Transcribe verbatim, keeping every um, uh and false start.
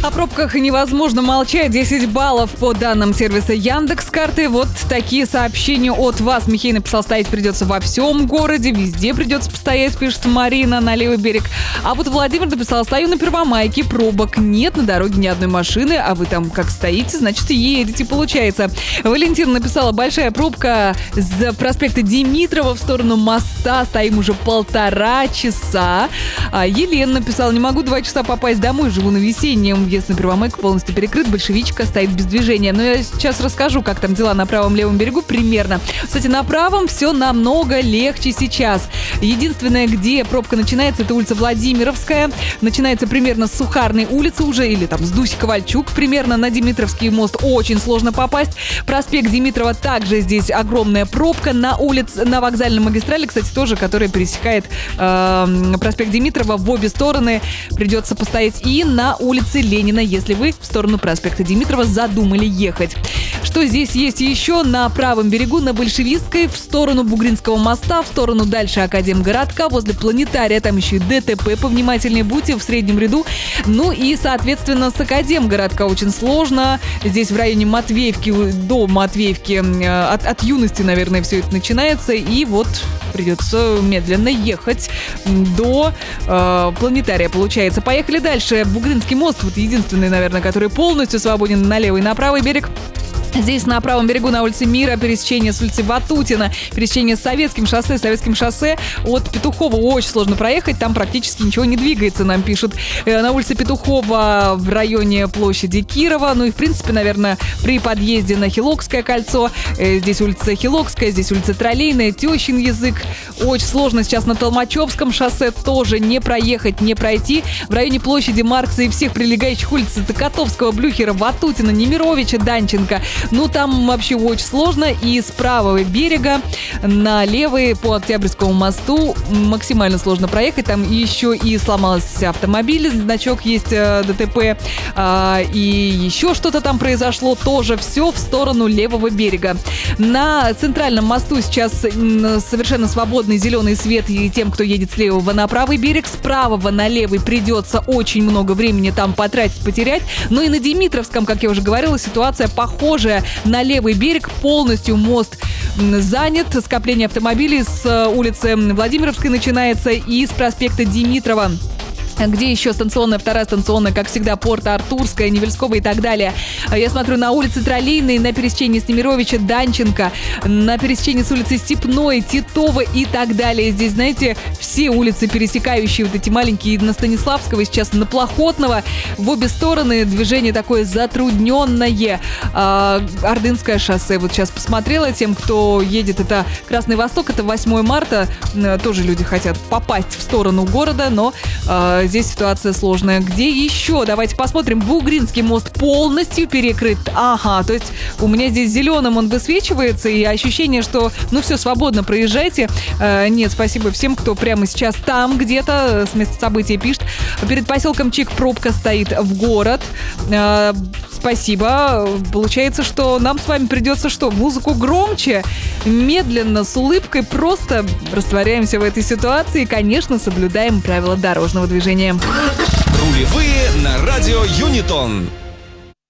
О пробках невозможно молчать. десять баллов по данным сервиса Яндекс.Карты. Вот такие сообщения от вас. Михей написал, стоять придется во всем городе, везде придется постоять, пишет Марина, на левый берег. А вот Владимир написал, стою на Первомайке, пробок нет, на дороге ни одной машины, а вы там как стоите, значит едете, получается. Валентина написала, большая пробка с проспекта Димитрова в сторону моста, стоим уже полтора часа. А Елена написала, не могу два часа попасть домой, живу на Весеннем. Въезд на Первомайку полностью перекрыт, большевичка стоит без движения. Но я сейчас расскажу, как там дела на правом-левом берегу примерно. Кстати, на правом все намного легче сейчас. Единственное, где пробка начинается, это улица Владимировская. Начинается примерно с Сухарной улицы уже, или там с Дуси-Ковальчук примерно на Димитровский мост. Очень сложно попасть. Проспект Димитрова также здесь огромная пробка. На улице, на вокзальной магистрали, кстати, тоже, которая пересекает э, проспект Димитрова в обе стороны. Придется постоять и на улице Ленина, если вы в сторону проспекта Димитрова задумали ехать. Что здесь есть еще? На правом берегу, на Большевистской, в сторону Бугринского моста, в сторону дальше Академгородка, возле планетария, там еще и ДТП, повнимательнее будьте, в среднем ряду. Ну и, соответственно, с Академгородка очень сложно. Здесь в районе Матвеевки, до Матвеевки, от, от юности, наверное, все это начинается. И вот придется медленно ехать до э, планетария, получается. Поехали дальше. Бугринский мост, вот единственный, наверное, который полностью свободен на левый и на правый берег. Здесь на правом берегу, на улице Мира, пересечение с улицы Ватутина, пересечение с Советским шоссе. Советским шоссе от Петухова очень сложно проехать, там практически ничего не двигается, нам пишут. На улице Петухова в районе площади Кирова, ну и в принципе, наверное, при подъезде на Хилокское кольцо. Здесь улица Хилокская, здесь улица Троллейная, Тещин язык. Очень сложно сейчас на Толмачевском шоссе тоже не проехать, не пройти. В районе площади Маркса и всех прилегающих улиц Котовского, Блюхера, Ватутина, Немировича, Данченко. Ну, там вообще очень сложно. И с правого берега на левый по Октябрьскому мосту максимально сложно проехать. Там еще и сломался автомобиль, значок есть, ДТП, и еще что-то там произошло. Тоже все в сторону левого берега. На центральном мосту сейчас совершенно свободный зеленый свет и тем, кто едет с левого на правый берег. С правого на левый придется очень много времени там потратить, потерять. Но и на Димитровском, как я уже говорила, ситуация похожая. На левый берег полностью мост занят. Скопление автомобилей с улицы Владимировской начинается и с проспекта Димитрова. Где еще станционная, вторая станционная, как всегда, Порто-Артурская, Невельского и так далее. Я смотрю на улице Троллейной, на пересечении с Немировича, Данченко, на пересечении с улицей Степной, Титова и так далее. Здесь, знаете, все улицы, пересекающие вот эти маленькие, на Станиславского, сейчас на Плохотного. В обе стороны движение такое затрудненное. А, Ордынское шоссе, вот сейчас посмотрела, тем, кто едет, это Красный Восток, это восьмое марта. Тоже люди хотят попасть в сторону города, но а, здесь ситуация сложная. Где еще? Давайте посмотрим. Бугринский мост полностью перекрыт. Ага, то есть у меня здесь зеленым он высвечивается, и ощущение, что ну все, свободно проезжайте. Э, нет, спасибо всем, кто прямо сейчас там где-то с места события пишет. Перед поселком Чик пробка стоит в город. Э, спасибо. Получается, что нам с вами придется что? Музыку громче, медленно, с улыбкой, просто растворяемся в этой ситуации и, конечно, соблюдаем правила дорожного движения. Рулевые на радио Юнитон.